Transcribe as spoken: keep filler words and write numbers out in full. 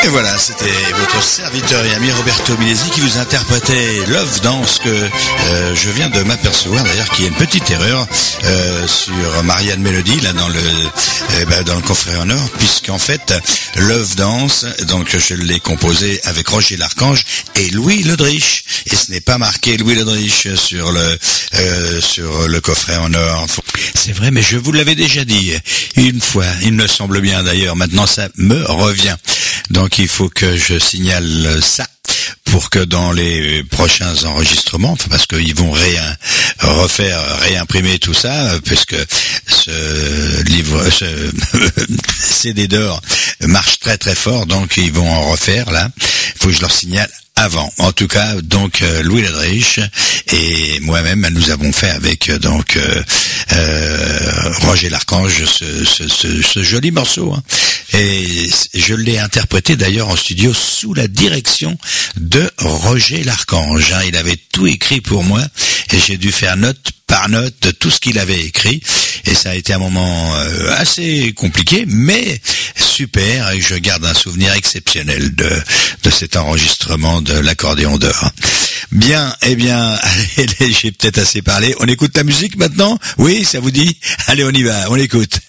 Et voilà, c'était votre serviteur et ami Roberto Milesi qui vous interprétait Love Dance, que euh, je viens de m'apercevoir d'ailleurs qu'il y a une petite erreur euh, sur Marianne Mélodie là dans le eh ben, dans le coffret en or, puisqu'en fait Love Dance, donc je l'ai composé avec Roger Larchange et Louis Ledrich, et ce n'est pas marqué Louis Ledrich sur le euh, sur le coffret en or. C'est vrai, mais je vous l'avais déjà dit une fois, il me semble bien d'ailleurs. Maintenant ça me revient. Donc il faut que je signale ça pour que dans les prochains enregistrements, parce qu'ils vont rien refaire, réimprimer tout ça, puisque ce livre, ce C D d'or marche très très fort, donc ils vont en refaire là. Il faut que je leur signale avant. En tout cas, donc euh, Louis Ledrich et moi-même, nous avons fait avec euh, donc euh, euh, Roger Larchange ce, ce, ce, ce joli morceau. Hein. Et je l'ai interprété d'ailleurs en studio sous la direction de Roger Larchange. Hein. Il avait tout écrit pour moi et j'ai dû faire note par note de tout ce qu'il avait écrit. Et ça a été un moment euh, assez compliqué, mais super, et je garde un souvenir exceptionnel de, de cet enregistrement de l'accordéon d'or. Bien, eh bien, allez, j'ai peut-être assez parlé. On écoute la musique maintenant? Oui, ça vous dit? Allez, on y va, on écoute.